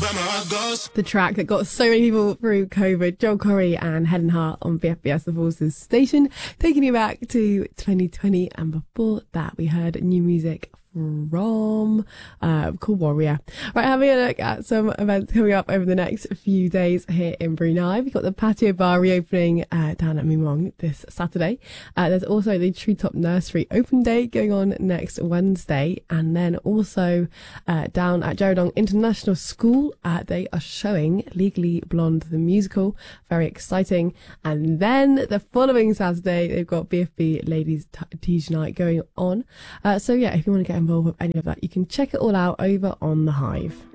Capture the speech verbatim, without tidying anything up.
The track that got so many people through COVID, Joel Corry and Helen Hart on B F B S The Forces station, taking you back to twenty twenty. And before that, we heard new music from uh, called Warrior. Right, having a look at some events coming up over the next few days here in Brunei. We've got the Patio Bar reopening uh, down at Mimong this Saturday. Uh, there's also the Treetop Nursery Open Day going on next Wednesday. And then also uh, down at Jeradong International School, uh, they are showing Legally Blonde the musical. Very exciting. And then the following Saturday, they've got B F B Ladies Teach Night going on. Uh, so yeah, if you want to get involved with any of that, you can check it all out over on The Hive.